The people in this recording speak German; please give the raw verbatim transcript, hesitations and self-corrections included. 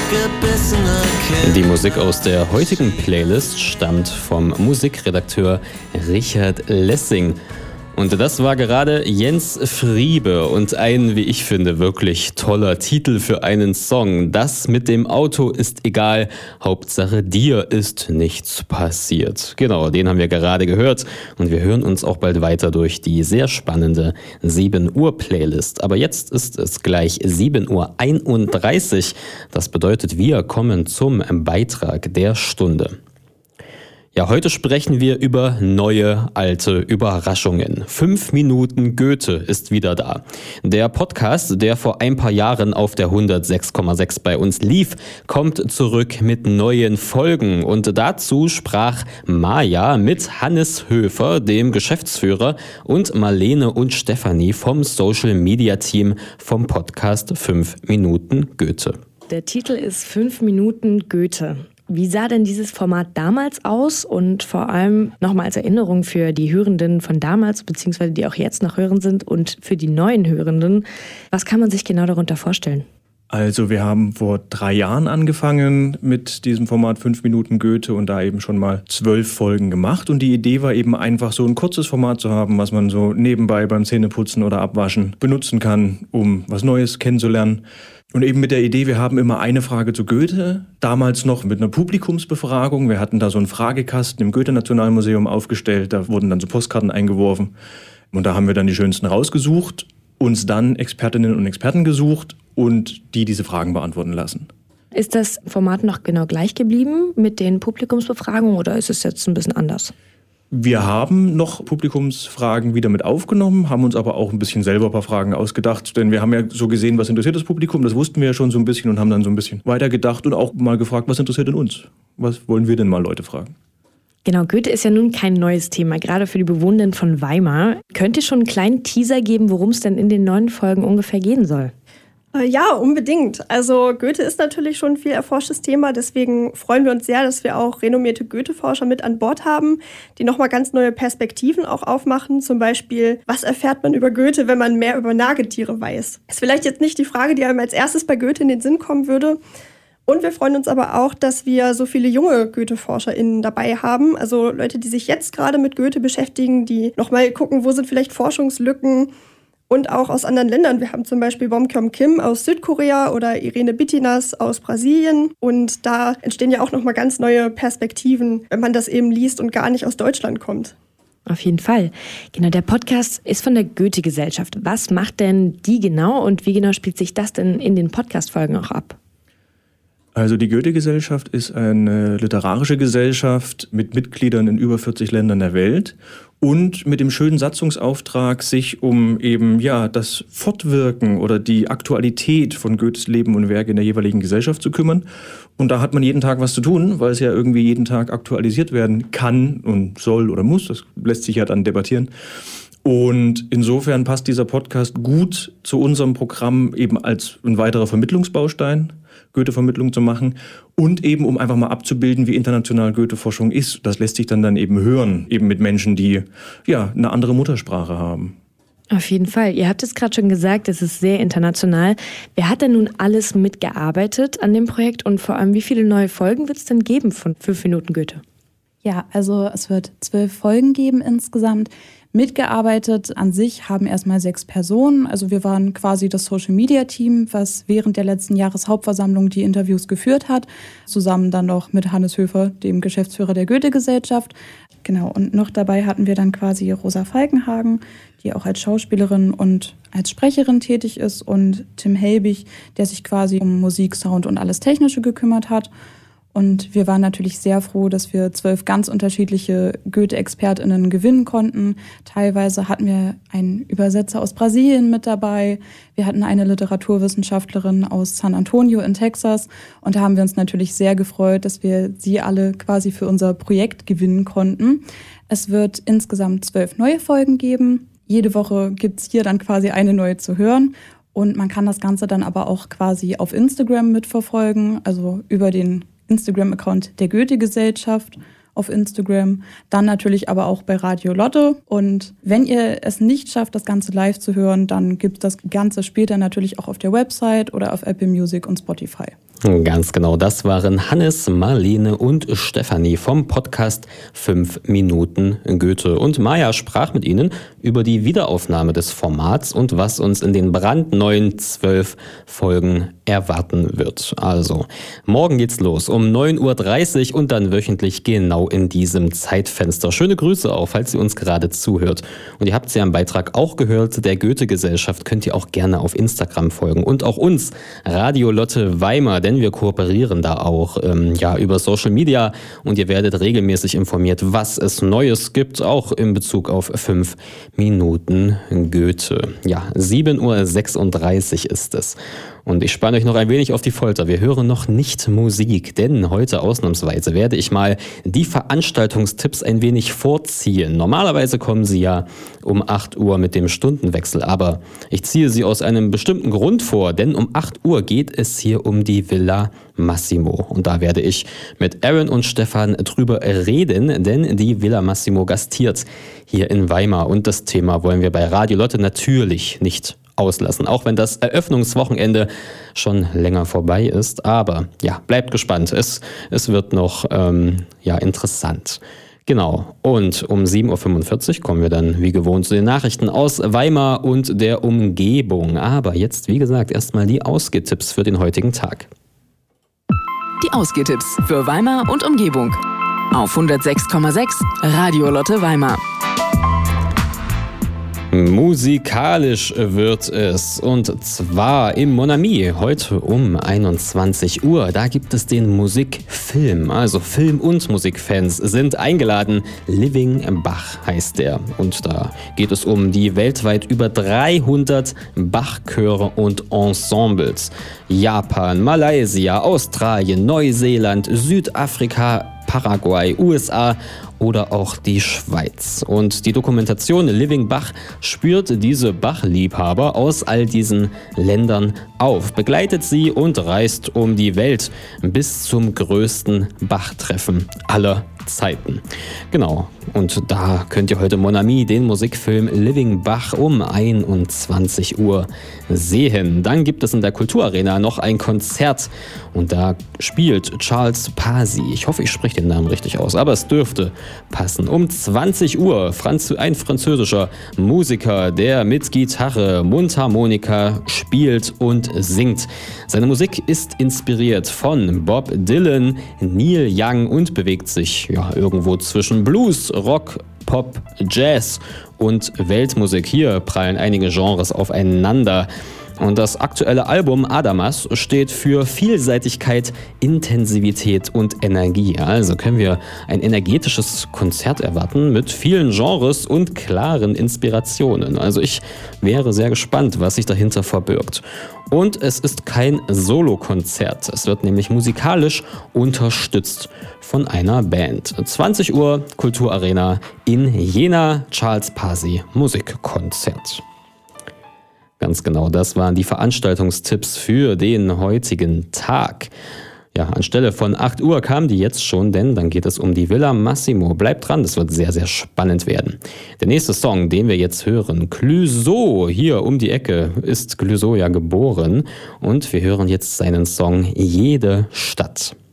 Die Musik aus der heutigen Playlist stammt vom Musikredakteur Richard Lessing. Und das war gerade Jens Friebe und ein, wie ich finde, wirklich toller Titel für einen Song. Das mit dem Auto ist egal, Hauptsache dir ist nichts passiert. Genau, den haben wir gerade gehört und wir hören uns auch bald weiter durch die sehr spannende sieben Uhr Playlist. Aber jetzt ist es gleich sieben Uhr einunddreißig. Das bedeutet, wir kommen zum Beitrag der Stunde. Ja, heute sprechen wir über neue, alte Überraschungen. Fünf Minuten Goethe ist wieder da. Der Podcast, der vor ein paar Jahren auf der hundertsechs Komma sechs bei uns lief, kommt zurück mit neuen Folgen. Und dazu sprach Maja mit Hannes Höfer, dem Geschäftsführer, und Marlene und Stefanie vom Social Media Team vom Podcast Fünf Minuten Goethe. Der Titel ist Fünf Minuten Goethe. Wie sah denn dieses Format damals aus und vor allem nochmal als Erinnerung für die Hörenden von damals, beziehungsweise die auch jetzt noch hören sind und für die neuen Hörenden, was kann man sich genau darunter vorstellen? Also wir haben vor drei Jahren angefangen mit diesem Format Fünf Minuten Goethe und da eben schon mal zwölf Folgen gemacht. Und die Idee war eben einfach so ein kurzes Format zu haben, was man so nebenbei beim Zähneputzen oder Abwaschen benutzen kann, um was Neues kennenzulernen. Und eben mit der Idee, wir haben immer eine Frage zu Goethe, damals noch mit einer Publikumsbefragung. Wir hatten da so einen Fragekasten im Goethe-Nationalmuseum aufgestellt, da wurden dann so Postkarten eingeworfen. Und da haben wir dann die schönsten rausgesucht, uns dann Expertinnen und Experten gesucht und die diese Fragen beantworten lassen. Ist das Format noch genau gleich geblieben mit den Publikumsbefragungen oder ist es jetzt ein bisschen anders? Wir haben noch Publikumsfragen wieder mit aufgenommen, haben uns aber auch ein bisschen selber ein paar Fragen ausgedacht, denn wir haben ja so gesehen, was interessiert das Publikum, das wussten wir ja schon so ein bisschen und haben dann so ein bisschen weitergedacht und auch mal gefragt, was interessiert denn uns? Was wollen wir denn mal Leute fragen? Genau, Goethe ist ja nun kein neues Thema, gerade für die Bewohnenden von Weimar. Könnt ihr schon einen kleinen Teaser geben, worum es denn in den neuen Folgen ungefähr gehen soll? Ja, unbedingt. Also Goethe ist natürlich schon ein viel erforschtes Thema, deswegen freuen wir uns sehr, dass wir auch renommierte Goethe-Forscher mit an Bord haben, die nochmal ganz neue Perspektiven auch aufmachen. Zum Beispiel, was erfährt man über Goethe, wenn man mehr über Nagetiere weiß? Ist vielleicht jetzt nicht die Frage, die einem als erstes bei Goethe in den Sinn kommen würde. Und wir freuen uns aber auch, dass wir so viele junge Goethe-ForscherInnen dabei haben. Also Leute, die sich jetzt gerade mit Goethe beschäftigen, die nochmal gucken, wo sind vielleicht Forschungslücken. Und auch aus anderen Ländern. Wir haben zum Beispiel Bomkyom Kim aus Südkorea oder Irene Bittinas aus Brasilien. Und da entstehen ja auch nochmal ganz neue Perspektiven, wenn man das eben liest und gar nicht aus Deutschland kommt. Auf jeden Fall. Genau, der Podcast ist von der Goethe-Gesellschaft. Was macht denn die genau und wie genau spielt sich das denn in den Podcast-Folgen auch ab? Also die Goethe-Gesellschaft ist eine literarische Gesellschaft mit Mitgliedern in über vierzig Ländern der Welt und mit dem schönen Satzungsauftrag, sich um eben ja das Fortwirken oder die Aktualität von Goethes Leben und Werk in der jeweiligen Gesellschaft zu kümmern. Und da hat man jeden Tag was zu tun, weil es ja irgendwie jeden Tag aktualisiert werden kann und soll oder muss. Das lässt sich ja dann debattieren. Und insofern passt dieser Podcast gut zu unserem Programm eben als ein weiterer Vermittlungsbaustein, Goethe-Vermittlung zu machen und eben um einfach mal abzubilden, wie international Goethe-Forschung ist. Das lässt sich dann dann eben hören, eben mit Menschen, die ja eine andere Muttersprache haben. Auf jeden Fall. Ihr habt es gerade schon gesagt, es ist sehr international. Wer hat denn nun alles mitgearbeitet an dem Projekt und vor allem, wie viele neue Folgen wird es denn geben von Fünf Minuten Goethe? Ja, also es wird zwölf Folgen geben insgesamt. Mitgearbeitet an sich haben erstmal sechs Personen. Also wir waren quasi das Social-Media-Team, was während der letzten Jahreshauptversammlung die Interviews geführt hat. Zusammen dann noch mit Hannes Höfer, dem Geschäftsführer der Goethe-Gesellschaft. Genau, und noch dabei hatten wir dann quasi Rosa Falkenhagen, die auch als Schauspielerin und als Sprecherin tätig ist. Und Tim Helbig, der sich quasi um Musik, Sound und alles Technische gekümmert hat. Und wir waren natürlich sehr froh, dass wir zwölf ganz unterschiedliche Goethe-ExpertInnen gewinnen konnten. Teilweise hatten wir einen Übersetzer aus Brasilien mit dabei. Wir hatten eine Literaturwissenschaftlerin aus San Antonio in Texas. Und da haben wir uns natürlich sehr gefreut, dass wir sie alle quasi für unser Projekt gewinnen konnten. Es wird insgesamt zwölf neue Folgen geben. Jede Woche gibt es hier dann quasi eine neue zu hören. Und man kann das Ganze dann aber auch quasi auf Instagram mitverfolgen, also über den Instagram-Account der Goethe-Gesellschaft. auf Instagram. Dann natürlich aber auch bei Radio Lotte. Und wenn ihr es nicht schafft, das Ganze live zu hören, dann gibt es das Ganze später natürlich auch auf der Website oder auf Apple Music und Spotify. Ganz genau, das waren Hannes, Marlene und Stefanie vom Podcast fünf Minuten Goethe. Und Maja sprach mit ihnen über die Wiederaufnahme des Formats und was uns in den brandneuen zwölf Folgen erwarten wird. Also, morgen geht's los um neun Uhr dreißig und dann wöchentlich genau in diesem Zeitfenster. Schöne Grüße auch, falls ihr uns gerade zuhört. Und ihr habt es ja im Beitrag auch gehört, der Goethe-Gesellschaft könnt ihr auch gerne auf Instagram folgen. Und auch uns, Radio Lotte Weimar, denn wir kooperieren da auch ähm, ja, über Social Media und ihr werdet regelmäßig informiert, was es Neues gibt, auch in Bezug auf fünf Minuten Goethe. Ja, sieben Uhr sechsunddreißig ist es. Und ich spanne euch noch ein wenig auf die Folter. Wir hören noch nicht Musik, denn heute ausnahmsweise werde ich mal die Veranstaltungstipps ein wenig vorziehen. Normalerweise kommen sie ja um acht Uhr mit dem Stundenwechsel, aber ich ziehe sie aus einem bestimmten Grund vor, denn um acht Uhr geht es hier um die Villa Massimo. Und da werde ich mit Aaron und Stefan drüber reden, denn die Villa Massimo gastiert hier in Weimar. Und das Thema wollen wir bei Radio Lotte natürlich nicht auslassen, auch wenn das Eröffnungswochenende schon länger vorbei ist. Aber ja, bleibt gespannt. Es, es wird noch ähm, ja, interessant. Genau. Und um sieben Uhr fünfundvierzig kommen wir dann wie gewohnt zu den Nachrichten aus Weimar und der Umgebung. Aber jetzt, wie gesagt, erstmal die Ausgehtipps für den heutigen Tag. Die Ausgehtipps für Weimar und Umgebung. Auf hundertsechs Komma sechs Radio Lotte Weimar. Musikalisch wird es, und zwar im Mon Ami heute um einundzwanzig Uhr. Da gibt es den Musikfilm, also Film- und Musikfans sind eingeladen. Living Bach heißt der, und da geht es um die weltweit über dreihundert Bachchöre und Ensembles. Japan, Malaysia, Australien, Neuseeland, Südafrika, Paraguay, U S A oder auch die Schweiz. Und die Dokumentation Living Bach spürt diese Bach-Liebhaber aus all diesen Ländern auf, begleitet sie und reist um die Welt bis zum größten Bach-Treffen aller Zeiten. Genau, und da könnt ihr heute Mon Ami den Musikfilm Living Bach um einundzwanzig Uhr sehen. Dann gibt es in der Kulturarena noch ein Konzert und da spielt Charles Pasi. Ich hoffe, ich spreche den Namen richtig aus, aber es dürfte passen. Um zwanzig Uhr Franz- ein französischer Musiker, der mit Gitarre, Mundharmonika spielt und singt. Seine Musik ist inspiriert von Bob Dylan, Neil Young und bewegt sich ja irgendwo zwischen Blues, Rock, Pop, Jazz und Weltmusik. Hier prallen einige Genres aufeinander. Und das aktuelle Album Adamas steht für Vielseitigkeit, Intensivität und Energie. Also können wir ein energetisches Konzert erwarten mit vielen Genres und klaren Inspirationen. Also ich wäre sehr gespannt, was sich dahinter verbirgt. Und es ist kein Solokonzert. Es wird nämlich musikalisch unterstützt von einer Band. zwanzig Uhr Kulturarena in Jena, Charles Pasi Musikkonzert. Ganz genau, das waren die Veranstaltungstipps für den heutigen Tag. Ja, anstelle von acht Uhr kamen die jetzt schon, denn dann geht es um die Villa Massimo. Bleibt dran, das wird sehr, sehr spannend werden. Der nächste Song, den wir jetzt hören, Clouseau, hier um die Ecke ist Clouseau ja geboren. Und wir hören jetzt seinen Song Jede Stadt.